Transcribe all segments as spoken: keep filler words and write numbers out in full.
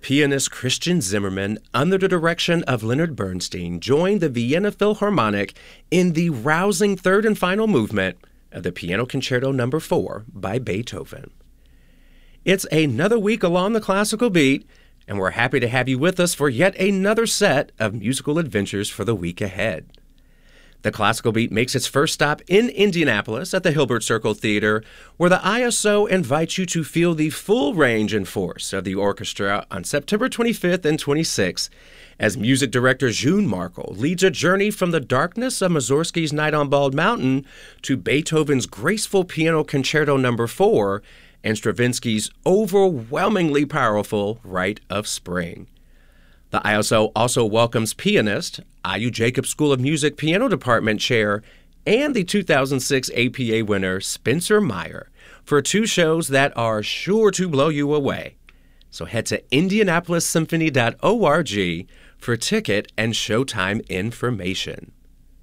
Pianist Christian Zimmermann, under the direction of Leonard Bernstein, joined the Vienna Philharmonic in the rousing third and final movement of the Piano Concerto Number four by Beethoven. It's another week along the classical beat, and we're happy to have you with us for yet another set of musical adventures for the week ahead. The Classical Beat makes its first stop in Indianapolis at the Hilbert Circle Theater, where the I S O invites you to feel the full range and force of the orchestra on September twenty-fifth and twenty-sixth, as music director June Markle leads a journey from the darkness of Mussorgsky's Night on Bald Mountain to Beethoven's graceful Piano Concerto Number four and Stravinsky's overwhelmingly powerful Rite of Spring. The I S O also welcomes pianist, I U Jacobs School of Music Piano Department Chair, and the two thousand six A P A winner Spencer Meyer for two shows that are sure to blow you away. So head to indianapolis symphony dot org for ticket and showtime information.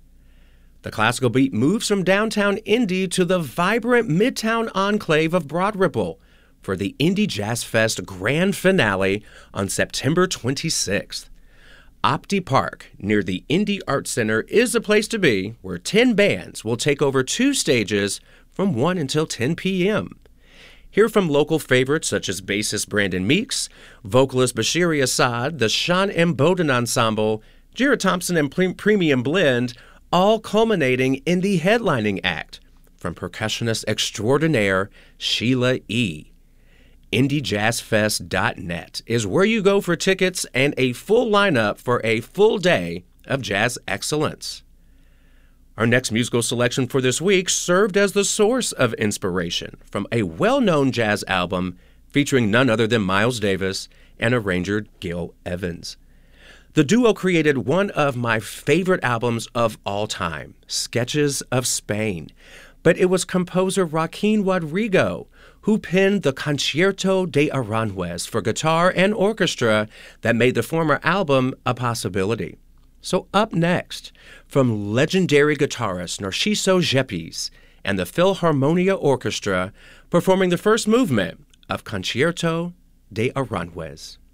The Classical Beat moves from downtown Indy to the vibrant midtown enclave of Broad Ripple for the Indy Jazz Fest grand finale on September twenty-sixth. Opti Park, near the Indy Arts Center, is the place to be, where ten bands will take over two stages from one until ten p.m. Hear from local favorites such as bassist Brandon Meeks, vocalist Bashiri Assad, the Sean M. Bowden Ensemble, Jared Thompson and Pre- Premium Blend, all culminating in the headlining act from percussionist extraordinaire Sheila E. Indy Jazz Fest dot net is where you go for tickets and a full lineup for a full day of jazz excellence. Our next musical selection for this week served as the source of inspiration from a well-known jazz album featuring none other than Miles Davis and arranger Gil Evans. The duo created one of my favorite albums of all time, Sketches of Spain, but it was composer Joaquin Rodrigo who penned the Concierto de Aranjuez for guitar and orchestra that made the former album a possibility. So up next, from legendary guitarist Narciso Yepes and the Philharmonia Orchestra, performing the first movement of Concierto de Aranjuez.